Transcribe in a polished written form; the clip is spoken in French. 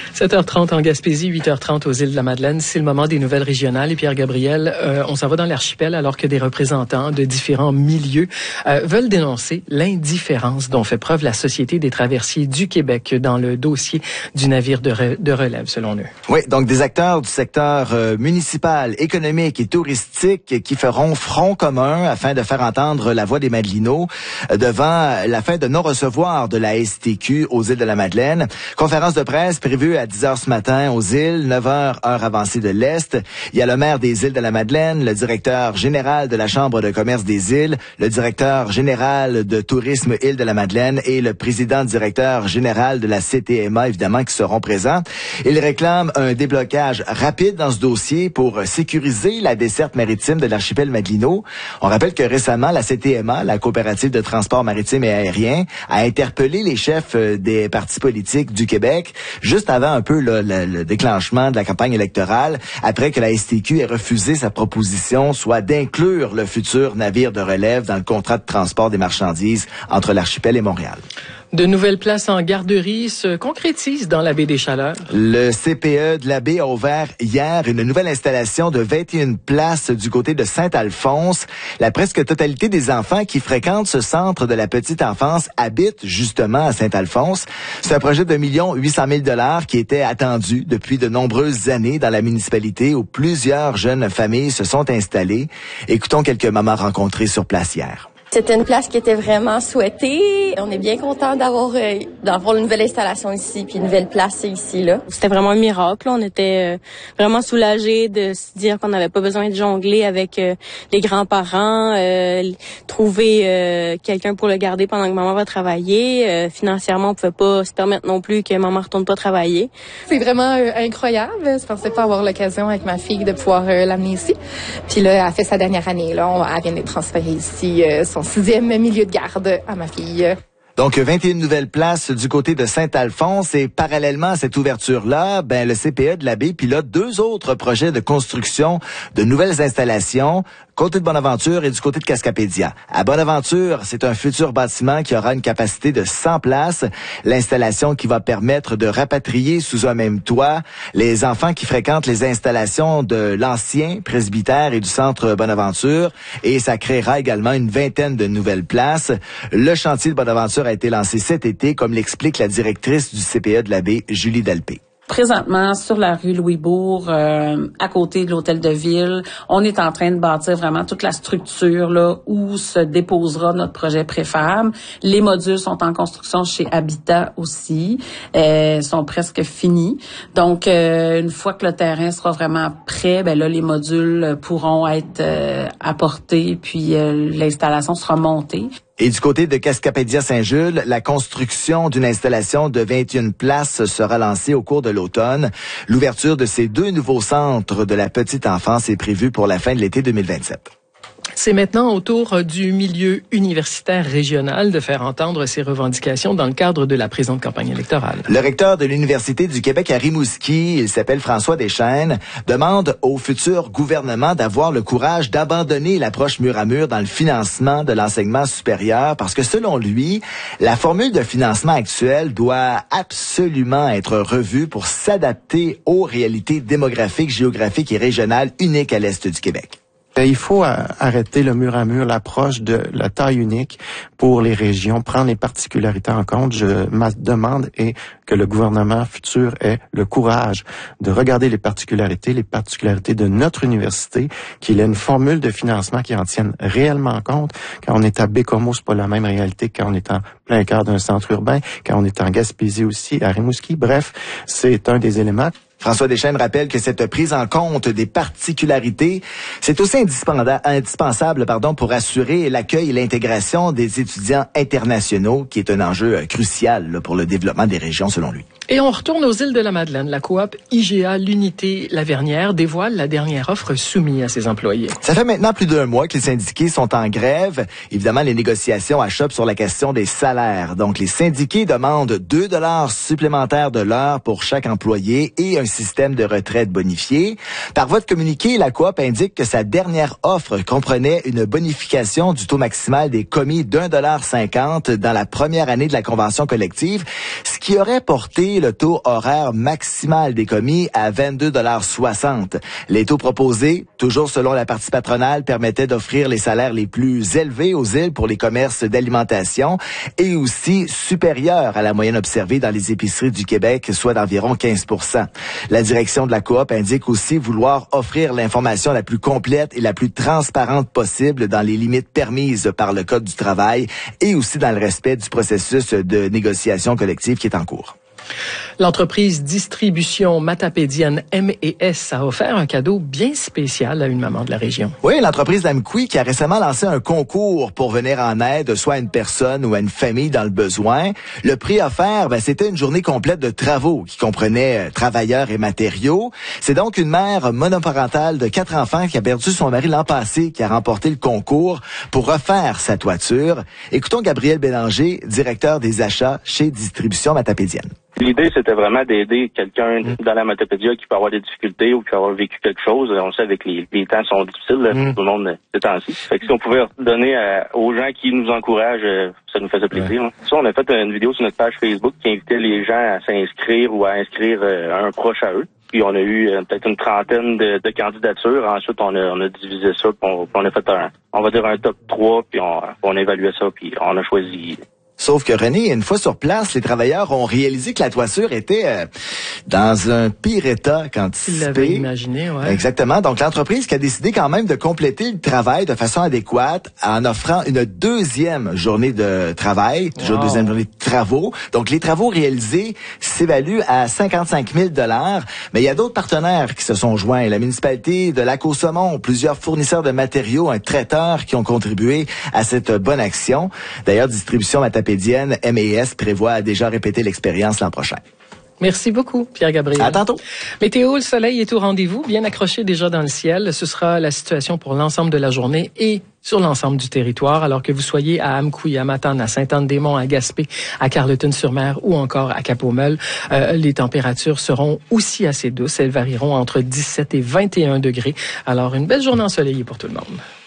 7h30 en Gaspésie, 8h30 aux îles de la Madeleine. C'est le moment des nouvelles régionales. Et Pierre Gabriel, on s'en va dans l'archipel alors que des représentants de différents milieux veulent dénoncer l'indifférence dont fait preuve la Société des traversiers du Québec dans le dossier du navire de relève, selon eux. Oui, donc des acteurs du secteur municipal, économique et touristique qui feront front commun afin de faire entendre la voix des Madelinots devant la fin de non-recevoir de la STQ aux îles de la Madeleine. Conférence de presse prévue à 10h ce matin aux îles, 9h, heure avancée de l'Est. Il y a le maire des îles de la Madeleine, le directeur général de la Chambre de commerce des îles, le directeur général de tourisme îles de la Madeleine et le président directeur général de la CTMA, évidemment, qui seront présents. Ils réclament un déblocage rapide dans ce dossier pour sécuriser la desserte maritime de l'archipel madelino. On rappelle que récemment, la CTMA, la coopérative de transport maritime et aérien, a interpellé les chefs des partis politiques du Québec juste avant un peu le déclenchement de la campagne électorale, après que la STQ ait refusé sa proposition, soit d'inclure le futur navire de relève dans le contrat de transport des marchandises entre l'archipel et Montréal. De nouvelles places en garderie se concrétisent dans la baie des Chaleurs. Le CPE de la baie a ouvert hier une nouvelle installation de 21 places du côté de Saint-Alphonse. La presque totalité des enfants qui fréquentent ce centre de la petite enfance habitent justement à Saint-Alphonse. C'est un projet de 1,8 million qui était attendu depuis de nombreuses années dans la municipalité où plusieurs jeunes familles se sont installées. Écoutons quelques mamans rencontrées sur place hier. C'était une place qui était vraiment souhaitée. On est bien content d'avoir une nouvelle installation ici, puis une nouvelle place ici, là. C'était vraiment un miracle. On était vraiment soulagés de se dire qu'on n'avait pas besoin de jongler avec les grands-parents, trouver quelqu'un pour le garder pendant que maman va travailler. Financièrement, on pouvait pas se permettre non plus que maman retourne pas travailler. C'est vraiment incroyable. Je pensais pas avoir l'occasion avec ma fille de pouvoir l'amener ici. Puis là, elle a fait sa dernière année. Là, elle vient d'être transférée ici. Son 6e milieu de garde à ma fille. Donc, 21 nouvelles places du côté de Saint-Alphonse et parallèlement à cette ouverture-là, le CPE de la baie pilote 2 autres projets de construction de nouvelles installations, côté de Bonaventure et du côté de Cascapédia. À Bonaventure, c'est un futur bâtiment qui aura une capacité de 100 places. L'installation qui va permettre de rapatrier sous un même toit les enfants qui fréquentent les installations de l'ancien presbytère et du centre Bonaventure. Et ça créera également une 20aine de nouvelles places. Le chantier de Bonaventure a été lancé cet été, comme l'explique la directrice du CPE de la baie, Julie Delpé. Présentement, sur la rue Louisbourg, à côté de l'hôtel de ville, on est en train de bâtir vraiment toute la structure là où se déposera notre projet préfab. Les modules sont en construction chez Habitat aussi, sont presque finis. Donc, une fois que le terrain sera vraiment prêt, là les modules pourront être apportés, puis l'installation sera montée. Et du côté de Cascapédia-Saint-Jules, la construction d'une installation de 21 places sera lancée au cours de l'automne. L'ouverture de ces 2 nouveaux centres de la petite enfance est prévue pour la fin de l'été 2027. C'est maintenant au tour du milieu universitaire régional de faire entendre ses revendications dans le cadre de la présente campagne électorale. Le recteur de l'Université du Québec à Rimouski, il s'appelle François Deschênes, demande au futur gouvernement d'avoir le courage d'abandonner l'approche mur à mur dans le financement de l'enseignement supérieur parce que selon lui, la formule de financement actuelle doit absolument être revue pour s'adapter aux réalités démographiques, géographiques et régionales uniques à l'Est du Québec. Il faut arrêter le mur à mur, l'approche de la taille unique pour les régions, prendre les particularités en compte. Ma demande est que le gouvernement futur ait le courage de regarder les particularités de notre université, qu'il ait une formule de financement qui en tienne réellement compte. Quand on est à Bécomo, c'est pas la même réalité que quand on est en plein cœur d'un centre urbain, quand on est en Gaspésie aussi, à Rimouski. Bref, c'est un des éléments. François Deschênes rappelle que cette prise en compte des particularités, c'est aussi indispensable pour assurer l'accueil et l'intégration des étudiants internationaux, qui est un enjeu crucial pour le développement des régions, selon lui. Et on retourne aux îles de la Madeleine. La coop IGA l'Unité Lavernière dévoile la dernière offre soumise à ses employés. Ça fait maintenant plus d'1 mois que les syndiqués sont en grève. Évidemment, les négociations achoppent sur la question des salaires. Donc, les syndiqués demandent 2 $ supplémentaires de l'heure pour chaque employé et un système de retraite bonifié. Par voie de communiqué, la Coop indique que sa dernière offre comprenait une bonification du taux maximal des commis d'1,50 $ dans la première année de la convention collective, ce qui aurait porté le taux horaire maximal des commis à 22,60 $. Les taux proposés, toujours selon la partie patronale, permettaient d'offrir les salaires les plus élevés aux îles pour les commerces d'alimentation et aussi supérieurs à la moyenne observée dans les épiceries du Québec, soit d'environ 15 %. La direction de la Coop indique aussi vouloir offrir l'information la plus complète et la plus transparente possible dans les limites permises par le Code du travail et aussi dans le respect du processus de négociation collective qui est en cours. L'entreprise distribution matapédienne M&S a offert un cadeau bien spécial à une maman de la région. Oui, l'entreprise d'Amqui qui a récemment lancé un concours pour venir en aide soit à une personne ou à une famille dans le besoin. Le prix offert, c'était une journée complète de travaux qui comprenait travailleurs et matériaux. C'est donc une mère monoparentale de 4 enfants qui a perdu son mari l'an passé qui a remporté le concours pour refaire sa toiture. Écoutons Gabriel Bélanger, directeur des achats chez Distribution Matapédienne. L'idée, c'était vraiment d'aider quelqu'un dans la Matapédia qui peut avoir des difficultés ou qui peut avoir vécu quelque chose. On sait avec les temps sont difficiles, tout le monde ces temps-ci. Fait que si on pouvait donner aux gens qui nous encouragent, ça nous faisait plaisir. Ouais. Ça, on a fait une vidéo sur notre page Facebook qui invitait les gens à s'inscrire ou à inscrire un proche à eux. Puis on a eu peut-être une trentaine de candidatures. Ensuite, on a divisé ça, puis on a fait un top 3, puis on a évalué ça, puis on a choisi. Sauf que René, une fois sur place, les travailleurs ont réalisé que la toiture était dans un pire état qu'anticipé. Ils l'avaient imaginé, ouais. Exactement. Donc l'entreprise qui a décidé quand même de compléter le travail de façon adéquate en offrant une deuxième journée de travail, toujours deuxième journée de travaux. Donc les travaux réalisés s'évaluent à 55 000 $. Mais il y a d'autres partenaires qui se sont joints. La municipalité de Lac-aux-Saumons, plusieurs fournisseurs de matériaux, un traiteur qui ont contribué à cette bonne action. D'ailleurs, Distribution Matapédienne M&S prévoit déjà répéter l'expérience l'an prochain. Merci beaucoup, Pierre-Gabriel. À tantôt. Météo, le soleil est au rendez-vous, bien accroché déjà dans le ciel. Ce sera la situation pour l'ensemble de la journée et sur l'ensemble du territoire, alors que vous soyez à Amqui, à Matane, à Sainte-Anne-des-Monts, à Gaspé, à Carleton-sur-Mer ou encore à Cap-aux-Meules. Les températures seront aussi assez douces. Elles varieront entre 17 et 21 degrés. Alors, une belle journée ensoleillée pour tout le monde.